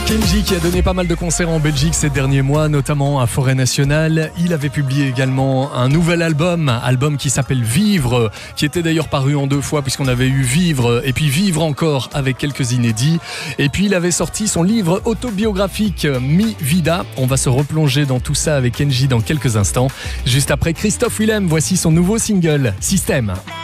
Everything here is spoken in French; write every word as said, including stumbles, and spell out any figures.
Kenji qui a donné pas mal de concerts en Belgique ces derniers mois, notamment à Forêt Nationale. Il avait publié également un nouvel album, album qui s'appelle Vivre, qui était d'ailleurs paru en deux fois puisqu'on avait eu Vivre et puis Vivre encore avec quelques inédits. Et puis il avait sorti son livre autobiographique Mi Vida. On va se replonger dans tout ça avec Kenji dans quelques instants. Juste après Christophe Willem, voici son nouveau single Système.